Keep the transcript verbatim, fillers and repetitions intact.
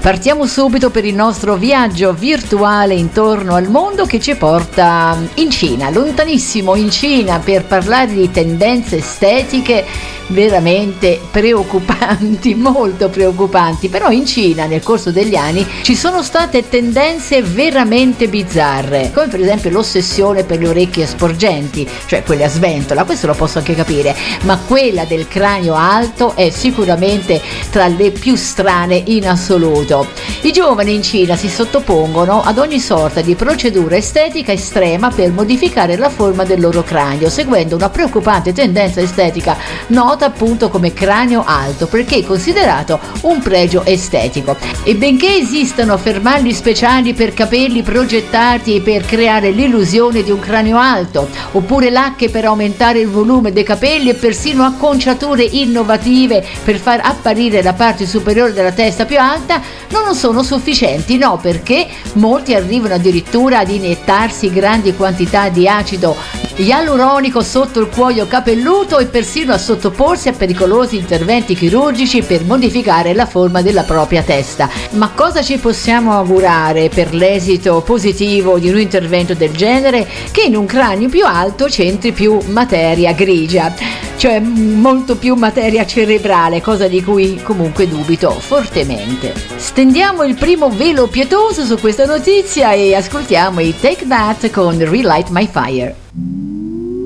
Partiamo subito per il nostro viaggio virtuale intorno al mondo che ci porta in Cina, lontanissimo in Cina, per parlare di tendenze estetiche veramente preoccupanti, molto preoccupanti. Però in Cina nel corso degli anni ci sono state tendenze veramente bizzarre, come per esempio l'ossessione per le orecchie sporgenti, cioè quelle a sventola, questo lo posso anche capire, ma quella del cranio alto è sicuramente tra le più strane in assoluto. I giovani in Cina si sottopongono ad ogni sorta di procedura estetica estrema per modificare la forma del loro cranio, seguendo una preoccupante tendenza estetica nota appunto come cranio alto, perché è considerato un pregio estetico. E benché esistano fermagli speciali per capelli progettati per creare l'illusione di un cranio alto, oppure lacche per aumentare il volume dei capelli e persino acconciature innovative per far apparire la parte superiore della testa più alta, non sono sufficienti, no, perché molti arrivano addirittura ad iniettarsi grandi quantità di acido ialuronico sotto il cuoio capelluto e persino a sottoporsi a pericolosi interventi chirurgici per modificare la forma della propria testa. Ma cosa ci possiamo augurare per l'esito positivo di un intervento del genere? Che in un cranio più alto c'entri più materia grigia, cioè molto più materia cerebrale, cosa di cui comunque dubito fortemente. Stendiamo il primo velo pietoso su questa notizia e ascoltiamo i Take That con Relight My Fire.